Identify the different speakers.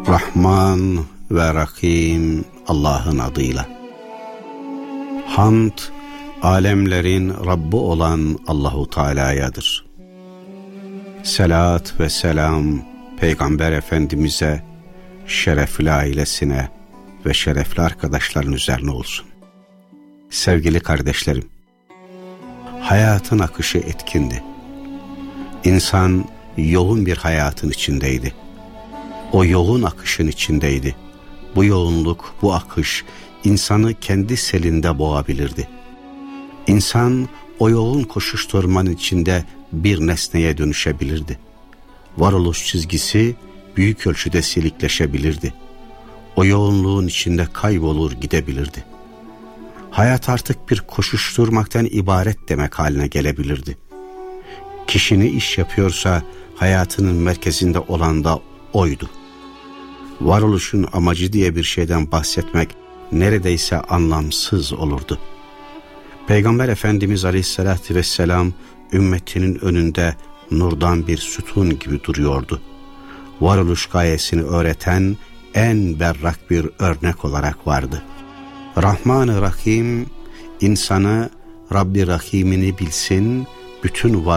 Speaker 1: Rahman ve Rahim Allah'ın adıyla. Hamd, alemlerin Rabbi olan Allahu Teala'yadır. Selat ve selam Peygamber Efendimiz'e, şerefli ailesine ve şerefli arkadaşların üzerine olsun. Sevgili kardeşlerim, hayatın akışı etkindi. İnsan yoğun bir hayatın içindeydi. O yoğun akışın içindeydi. Bu yoğunluk, bu akış insanı kendi selinde boğabilirdi. İnsan o yoğun koşuşturmanın içinde bir nesneye dönüşebilirdi. Varoluş çizgisi büyük ölçüde silikleşebilirdi. O yoğunluğun içinde kaybolur gidebilirdi. Hayat artık bir koşuşturmaktan ibaret demek haline gelebilirdi. Kişi ne iş yapıyorsa hayatının merkezinde olan da oydu. Varoluşun amacı diye bir şeyden bahsetmek neredeyse anlamsız olurdu. Peygamber Efendimiz Aleyhisselatü Vesselam ümmetinin önünde nurdan bir sütun gibi duruyordu. Varoluş gayesini öğreten en berrak bir örnek olarak vardı. Rahman-ı Rahim insanı Rabbi Rahim'ini bilsin, bütün